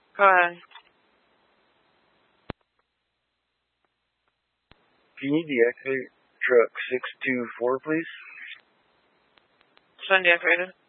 Go ahead. Can you deactivate truck 624, please? It's been deactivated.